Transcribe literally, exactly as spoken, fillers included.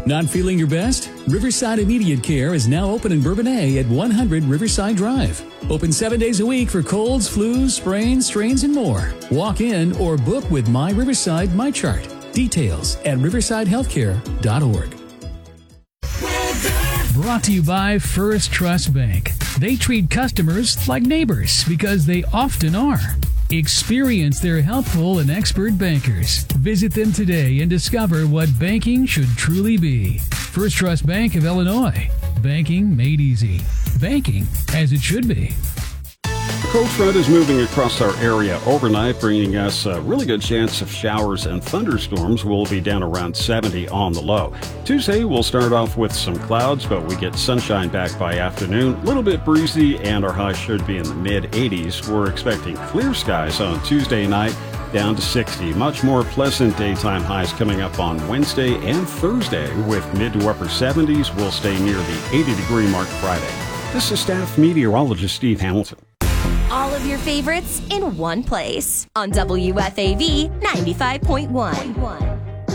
Not feeling your best? Riverside Immediate Care is now open in Bourbonnais at one hundred Riverside Drive. Open seven days a week for colds, flus, sprains, strains, and more. Walk in or book with My Riverside MyChart. Details at riverside healthcare dot org. Brought to you by First Trust Bank. They treat customers like neighbors because they often are. Experience their helpful and expert bankers. Visit them today and discover what banking should truly be. First Trust Bank of Illinois. Banking made easy. Banking as it should be. The cold front is moving across our area overnight, bringing us a really good chance of showers and thunderstorms. We'll be down around seventy on the low. Tuesday, we'll start off with some clouds, but we get sunshine back by afternoon. A little bit breezy, and our high should be in the mid eighties. We're expecting clear skies on Tuesday night, down to sixty. Much more pleasant daytime highs coming up on Wednesday and Thursday, with mid to upper seventies. We'll stay near the eighty degree mark Friday. This is staff meteorologist Steve Hamilton. All of your favorites in one place on W F A V ninety-five point one.